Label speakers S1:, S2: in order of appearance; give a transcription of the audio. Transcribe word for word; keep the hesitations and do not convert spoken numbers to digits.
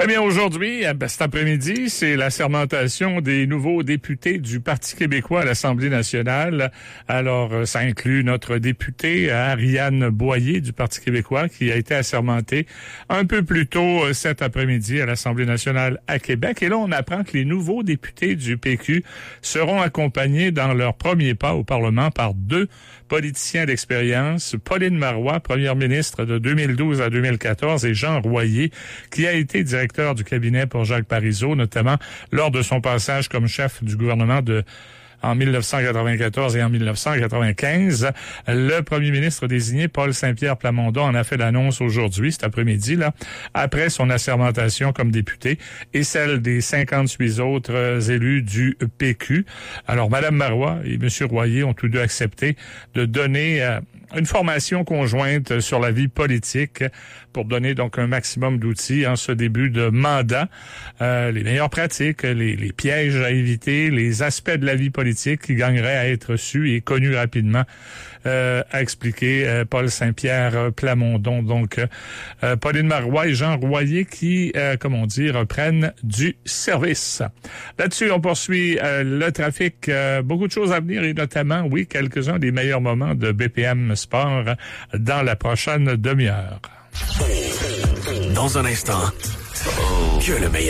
S1: Eh bien, aujourd'hui, ben, cet après-midi, c'est la sermentation des nouveaux députés du Parti québécois à l'Assemblée nationale. Alors, ça inclut notre députée Ariane Boyer du Parti québécois qui a été assermentée un peu plus tôt cet après-midi à l'Assemblée nationale à Québec. Et là, on apprend que les nouveaux députés du P Q seront accompagnés dans leur premier pas au Parlement par deux politiciens d'expérience, Pauline Marois, première ministre de deux mille douze à deux mille quatorze, et Jean Royer, qui a été directeur du cabinet pour Jacques Parizeau, notamment lors de son passage comme chef du gouvernement de en mille neuf cent quatre-vingt-quatorze et en mille neuf cent quatre-vingt-quinze. Le premier ministre désigné, Paul Saint-Pierre Plamondon, en a fait l'annonce aujourd'hui, cet après-midi, là, après son assermentation comme député et celle des cinquante-huit autres élus du P Q. Alors, Mme Marois et M. Royer ont tous deux accepté de donner euh, une formation conjointe sur la vie politique pour donner donc un maximum d'outils en ce début de mandat, euh, les meilleures pratiques, les, les pièges à éviter, les aspects de la vie politique qui gagneraient à être su et connus rapidement, euh, a expliqué euh, Paul Saint-Pierre Plamondon. Donc, euh, Pauline Marois et Jean Royer qui, euh, comme on dit, reprennent du service. Là-dessus, on poursuit euh, le trafic. Euh, beaucoup de choses à venir et notamment, oui, quelques-uns des meilleurs moments de B P M Sport dans la prochaine demi-heure.
S2: Dans un instant, que le meilleur.